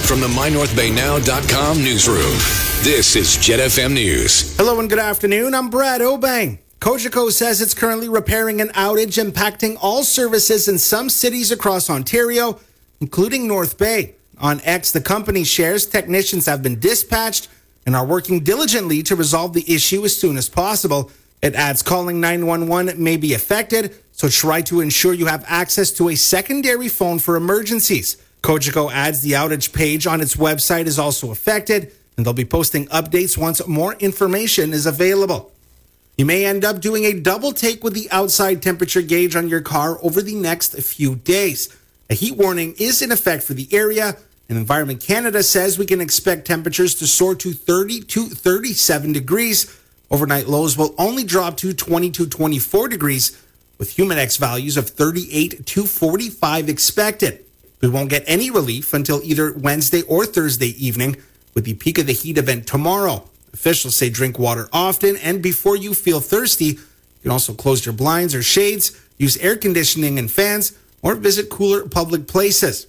From the MyNorthBayNow.com newsroom, this is Jet FM News. Hello and good afternoon. I'm Brad Obang. Cogeco says it's currently repairing an outage impacting all services in some cities across Ontario, including North Bay. On X, the company shares technicians have been dispatched and are working diligently to resolve the issue as soon as possible. It adds calling 911 may be affected, so try to ensure you have access to a secondary phone for emergencies. Cogeco adds the outage page on its website is also affected, and they'll be posting updates once more information is available. You may end up doing a double take with the outside temperature gauge on your car over the next few days. A heat warning is in effect for the area, and Environment Canada says we can expect temperatures to soar to 30 to 37 degrees. Overnight lows will only drop to 20 to 24 degrees, with Humidex values of 38 to 45 expected. We won't get any relief until either Wednesday or Thursday evening, with the peak of the heat event tomorrow. Officials say drink water often, and before you feel thirsty, you can also close your blinds or shades, use air conditioning and fans, or visit cooler public places.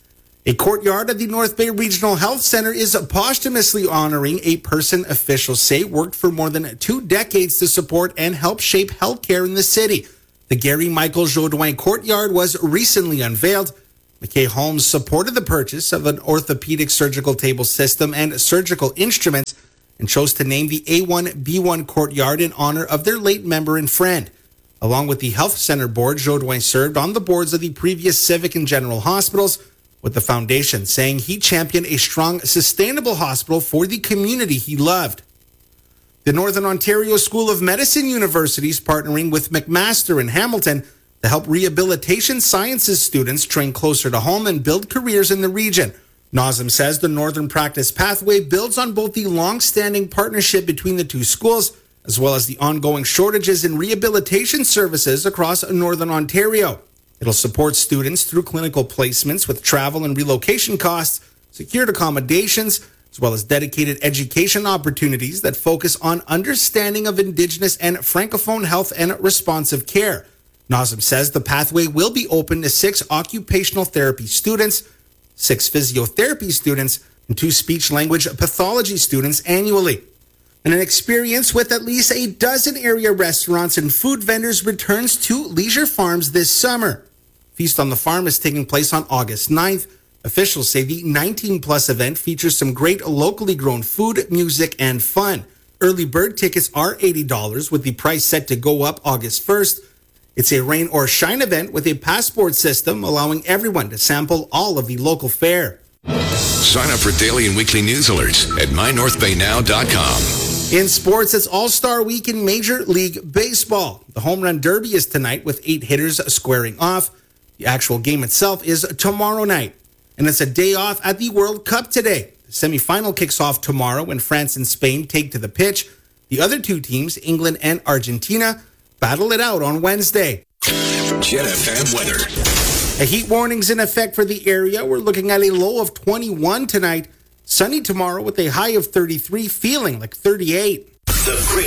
A courtyard at the North Bay Regional Health Center is posthumously honoring a person officials say worked for more than 2 decades to support and help shape healthcare in the city. The Gary Michael Jodoin Courtyard was recently unveiled. McKay Holmes supported the purchase of an orthopedic surgical table system and surgical instruments and chose to name the A1B1 Courtyard in honor of their late member and friend. Along with the Health Center Board, Jodoin served on the boards of the previous Civic and General Hospitals, with the foundation saying he championed a strong, sustainable hospital for the community he loved. The Northern Ontario School of Medicine University is partnering with McMaster in Hamilton to help rehabilitation sciences students train closer to home and build careers in the region. Nazem says the Northern Practice Pathway builds on both the long-standing partnership between the two schools, as well as the ongoing shortages in rehabilitation services across Northern Ontario. It'll support students through clinical placements with travel and relocation costs, secured accommodations, as well as dedicated education opportunities that focus on understanding of Indigenous and Francophone health and responsive care. Nazem says the pathway will be open to 6 occupational therapy students, 6 physiotherapy students, and 2 speech-language pathology students annually. And an experience with at least a dozen area restaurants and food vendors returns to Leisure Farms this summer. Feast on the Farm is taking place on August 9th. Officials say the 19-plus event features some great locally grown food, music, and fun. Early bird tickets are $80, with the price set to go up August 1st. It's a rain or shine event with a passport system allowing everyone to sample all of the local fare. Sign up for daily and weekly news alerts at MyNorthBayNow.com. In sports, it's All-Star Week in Major League Baseball. The Home Run Derby is tonight with 8 hitters squaring off. The actual game itself is tomorrow night. And it's a day off at the World Cup today. The semifinal kicks off tomorrow when France and Spain take to the pitch. The other 2 teams, England and Argentina, battle it out on Wednesday. Jet FM weather. A heat warning's in effect for the area. We're looking at a low of 21 tonight. Sunny tomorrow with a high of 33, feeling like 38.